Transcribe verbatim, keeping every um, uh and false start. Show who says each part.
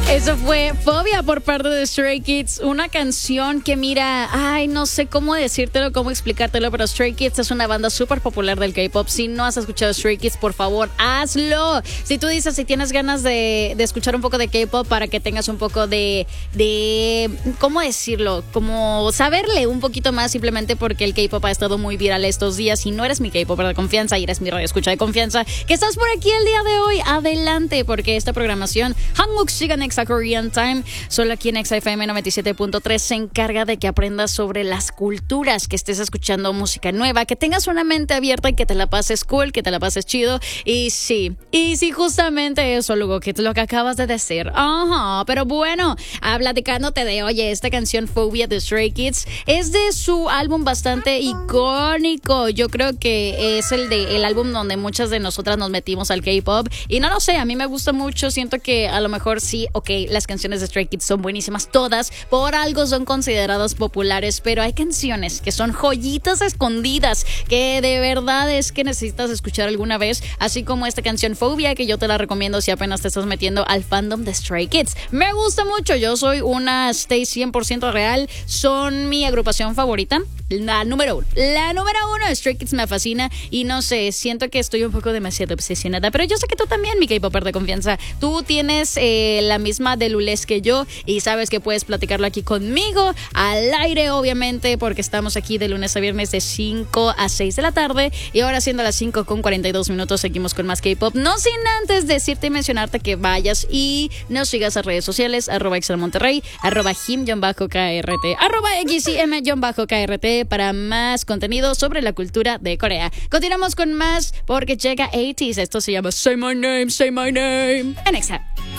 Speaker 1: Eso fue Fobia por parte de Stray Kids, una canción que mira, ay, no sé cómo decírtelo, cómo explicártelo, pero Stray Kids es una banda súper popular del K-pop. Si no has escuchado Stray Kids, por favor, hazlo. Si tú dices, si tienes ganas de, de escuchar un poco de K-pop para que tengas un poco de, de, ¿cómo decirlo? Como saberle un poquito más, simplemente porque el K-pop ha estado muy viral estos días. Y no eres mi K-popper de confianza y eres mi radio escucha de confianza, que estás por aquí el día de hoy, adelante, porque esta programación Hanguk Shigan Exa Korean Time, solo aquí en Exa F M noventa y siete punto tres, se encarga de que aprendas sobre las culturas, que estés escuchando música nueva, que tengas una mente abierta y que te la pases cool, que te la pases chido. Y sí, y sí, justamente eso, luego que es lo que acabas de decir. Ajá, pero bueno, ah, platicándote de, oye, esta canción Phobia de Stray Kids es de su álbum bastante icónico. Yo creo que es el de el álbum donde muchas de nosotras nos metimos al K-pop. Y no lo sé, a mí me gusta mucho. Siento que a lo mejor sí, ok, las canciones de Stray Kids son buenísimas todas, por algo son consideradas populares, pero hay canciones que son joyitas escondidas que de verdad es que necesitas escuchar alguna vez, así como esta canción Phobia, que yo te la recomiendo si apenas te estás metiendo al fandom de Stray Kids. Me gusta mucho, yo soy una Stay cien por ciento real, son mi agrupación favorita. La número uno. La número uno de Stray Kids me fascina y no sé, siento que estoy un poco demasiado obsesionada, pero yo sé que tú también, mi K-popper de confianza. Tú tienes eh, la misma de Lulés que yo y sabes que puedes platicarlo aquí conmigo, al aire, obviamente, porque estamos aquí de lunes a viernes de cinco a seis de la tarde y ahora siendo las cinco con cuarenta y dos minutos seguimos con más K-pop. No sin antes decirte y mencionarte que vayas y nos sigas a redes sociales, arroba Exalmonterrey, arroba him-krt, arroba xim-krt para más contenido sobre la cultura de Corea. Continuamos con más porque llega ochenta. Esto se llama Say My Name, Say My Name en Exa.